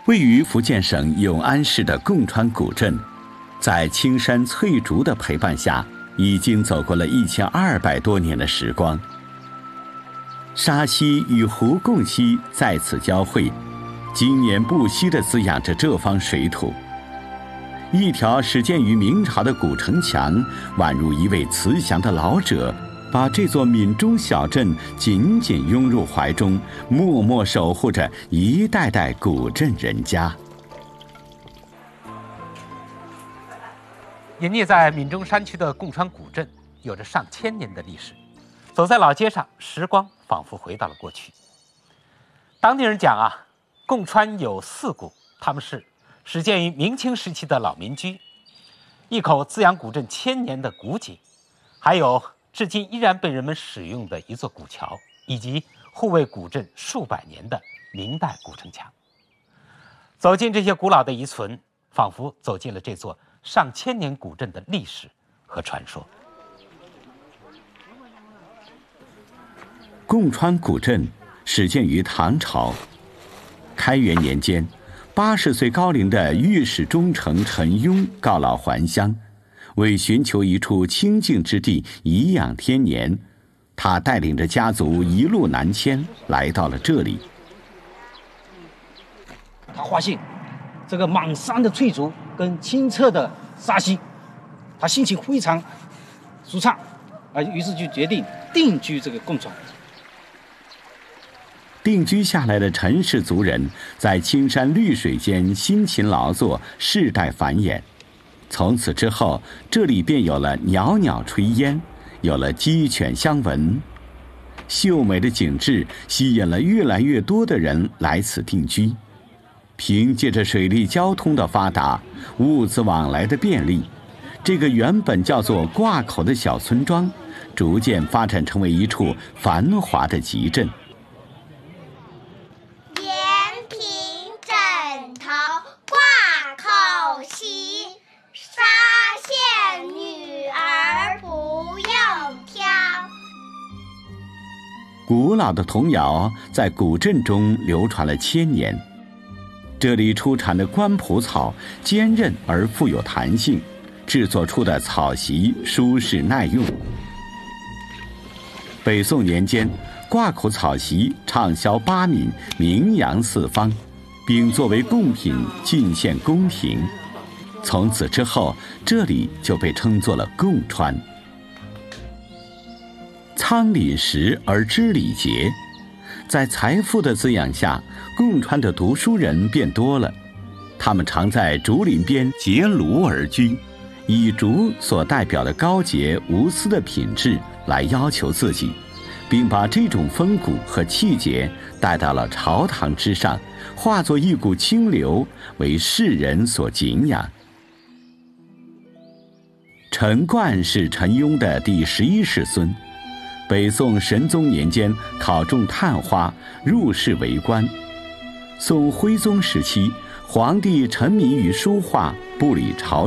位于福建省永安市的贡川古镇，在青山翠竹的陪伴下，已经走过了1200多年的时光。沙溪与湖贡溪在此交汇，经年不息地滋养着这方水土。一条始建于明朝的古城墙，宛如一位慈祥的老者，把这座闽中小镇紧紧拥入怀中，默默守护着一代代古镇人家。 隐匿在闽中山区的贡川古镇，有着上千年的历史。走在老街上，时光仿佛回到了过去。当地人讲贡川有4古，他们是始建于明清时期的老民居，一口滋养古镇1000年的古井，还有至今依然被人们使用的一座古桥，以及护卫古镇数百年的明代古城墙。走进这些古老的遗存，仿佛走进了这座上千年古镇的历史和传说。 贡川古镇始建于唐朝，开元年间，80岁高龄的御史中丞陈雍告老还乡，为寻求一处清静之地颐养天年，他带领着家族一路南迁，来到了这里。 他发现这个满山的翠竹跟清澈的沙溪，他心情非常舒畅，于是就决定定居这个贡川。 定居下来的陈氏族人在青山绿水间辛勤劳作，世代繁衍。从此之后，这里便有了袅袅炊烟，有了鸡犬相闻。秀美的景致吸引了越来越多的人来此定居。凭借着水利交通的发达，物资往来的便利，这个原本叫做挂口的小村庄，逐渐发展成为一处繁华的集镇。 连平枕头挂口席，沙县女儿不用挑。 古老的童谣在古镇中流传了1000年。这里出产的官蒲草坚韧而富有弹性，制作出的草席舒适耐用。北宋年间，挂口草席畅销8闽，名扬四方，并作为贡品进献宫廷。从此之后，这里就被称作了贡川。仓廪实而知礼节，在财富的滋养下，贡川的读书人变多了。他们常在竹林边结庐而居，以竹所代表的高洁无私的品质来要求自己，并把这种风骨和气节带到了朝堂之上，化作一股清流，为世人所敬仰。陈冠是陈雍的第11世孙，北宋神宗年间考中探花，入仕为官。宋徽宗时期，皇帝沉迷于书画，不理朝